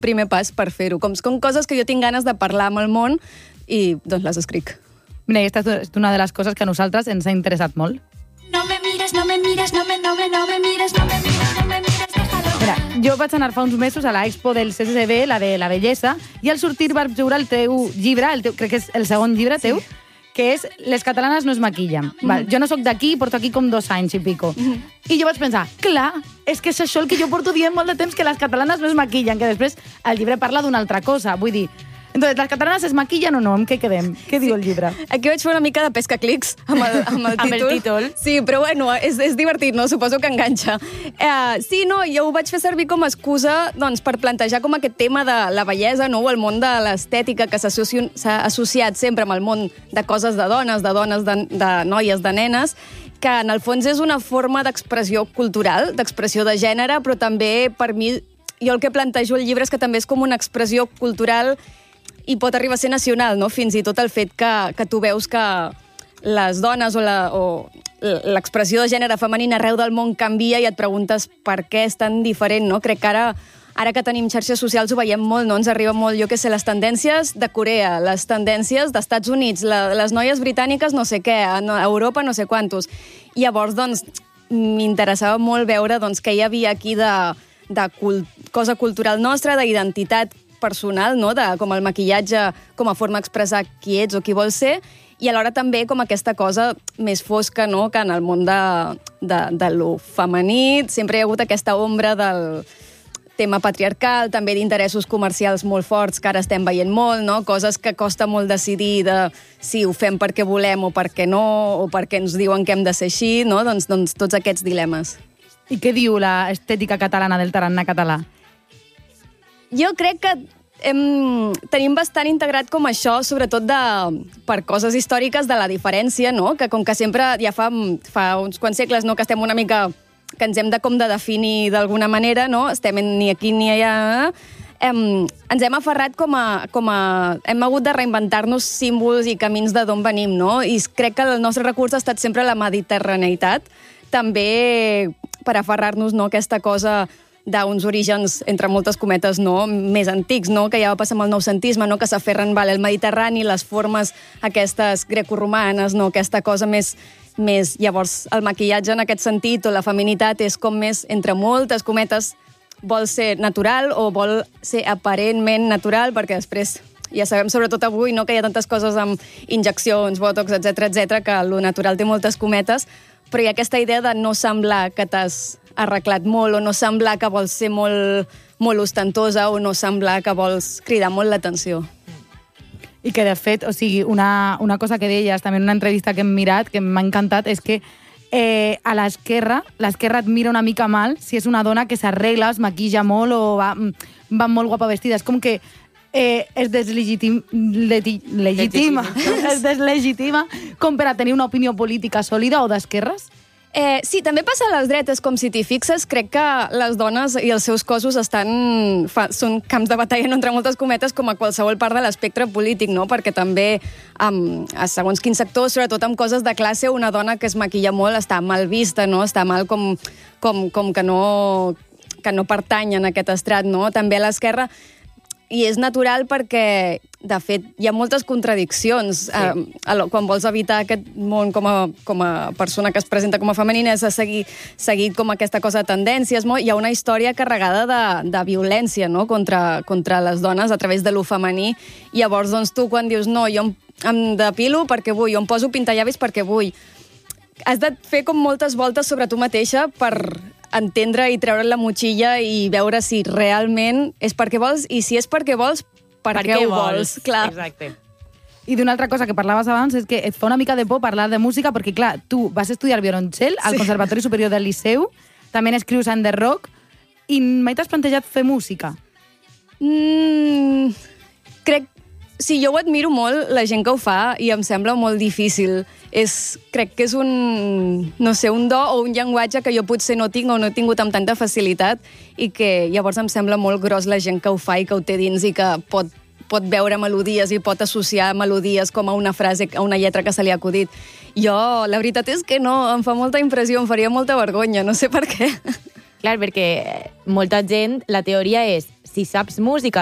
primer pas per fer-ho. Com coses que jo tinc ganes de parlar amb el món i doncs les escric. Mira, aquesta és una de les coses que a nosaltres ens ha interessat molt. No me mires, no me mires, no me mires, no me mires, déjalo. Mira, jo vaig anar fa uns mesos a l'Expo del CCCB, la de la bellesa, i al sortir vaig veure el teu llibre, crec que és el segon llibre teu, que és Les catalanes no es maquillen. Val, jo no sóc d'aquí, porto aquí com 2 anys i pico. I jo vaig pensar, clar, és que és això el que jo porto dient molt de temps, que les catalanes no es maquillen, que després el llibre parla d'una altra cosa. Vull dir, entonces, ¿las catalanas es maquillan o no? Amb què quedem? Què diu el llibre? Aquí vaig fer una mica de pescaclics amb el títol. Amb el títol. Sí, però bueno, és divertit, no? Suposo que enganxa. Sí, no, jo ho vaig fer servir com a excusa doncs, per plantejar com aquest tema de la bellesa, no? O el món de l'estètica que s'ha associat sempre amb el món de coses de dones, de noies, de nenes, que en el fons és una forma d'expressió cultural, d'expressió de gènere, però també, per mi, jo el que plantejo al llibre és que també és com una expressió cultural i pot arribar a ser nacional, no? Fins i tot el fet que tu veus que les dones o l'expressió de gènere femenina arreu del món canvia i et preguntes per què és tan diferent, no? Crec que ara que tenim xarxes socials ho veiem molt, no? Ens arriba molt, jo què sé, les tendències de Corea, les tendències d'Estats Units, les noies britàniques no sé què, a Europa no sé quantos. I llavors, doncs, m'interessava molt veure doncs, què hi havia aquí de cosa cultural nostra, d'identitat personal, no? Com el maquillatge com a forma d'expressar qui ets o qui vols ser, i alhora també com aquesta cosa més fosca, no? Que en el món de lo femení sempre hi ha hagut aquesta ombra del tema patriarcal, també d'interessos comercials molt forts que ara estem veient molt, no? Coses que costa molt decidir de si ho fem perquè volem o perquè no, o perquè ens diuen que hem de ser així, no? Doncs tots aquests dilemes. I què diu l'estètica catalana del tarannà català? Jo crec que tenim bastant integrat com això, sobretot per coses històriques de la diferència, no? Que com que sempre ja fa uns quants segles, no? Que estem una mica que ens hem de definir d'alguna manera, no? Estem ni aquí ni allà. Ens hem aferrat hem hagut de reinventar-nos símbols i camins de d'on venim, no? I crec que el nostre recurs ha estat sempre la mediterraneïtat, també per aferrar-nos, no? Aquesta cosa d'uns orígens, entre moltes cometes, no? Més antics, no? Que ja va passar amb el noucentisme, no? Que s'aferren al Mediterrani, les formes aquestes grecorromanes, no? Aquesta cosa més... Llavors, el maquillatge en aquest sentit o la feminitat és com més, entre moltes cometes, vol ser natural o vol ser aparentment natural, perquè després ja sabem, sobretot avui, no? Que hi ha tantes coses amb injeccions, botox, etc, que lo natural té moltes cometes, però hi ha aquesta idea de no semblar que t'has arreglat molt o no semblar que vols ser molt, molt ostentosa o no semblar que vols cridar molt l'atenció. I que, de fet, o sigui, una cosa que deies també en una entrevista que hem mirat, que m'ha encantat, és que a l'esquerra et mira una mica mal si és una dona que s'arregla, es maquilla molt o va molt guapa vestida. És com que es deslegitima com per a tenir una opinió política sòlida o d'esquerres? Sí, també passa a les dretes, com si t'hi fixes, crec que les dones i els seus cossos són camps de batalla, no, entre moltes cometes, com a qualsevol part de l'espectre polític, no? Perquè també, a segons quins sectors, sobretot amb coses de classe, una dona que es maquilla molt està mal vista, no? Està mal com que no pertany en aquest estrat, no? També a l'esquerra, i és natural perquè, de fet, hi ha moltes contradiccions. Sí. Quan vols evitar aquest món com a persona que es presenta com a femenina, és seguir com aquesta cosa de tendències. Hi ha una història carregada de violència, no? contra les dones a través de lo femení. I llavors, doncs, tu quan dius no, jo em depilo perquè vull, jo em poso pintallavis perquè vull, has de fer com moltes voltes sobre tu mateixa per entendre i treure la motxilla i veure si realment és perquè vols, i si és perquè vols, per què ho vols. Clar. Exacte. I d'una altra cosa que parlaves abans és que et fa una mica de por parlar de música perquè, clar, tu vas estudiar violoncel al Conservatori Superior del Liceu, també escrius en The Rock, i mai t'has plantejat fer música? Sí, jo ho admiro molt, la gent que ho fa, i em sembla molt difícil. Crec que és un do o un llenguatge que jo potser no tinc o no he tingut amb tanta facilitat, i que llavors em sembla molt gros la gent que ho fa i que ho té dins i que pot veure melodies i pot associar melodies com a una frase, a una lletra que se li ha acudit. Jo, la veritat és que no, em fa molta impressió, em faria molta vergonya, no sé per què. Clar, perquè molta gent, la teoria és, si saps música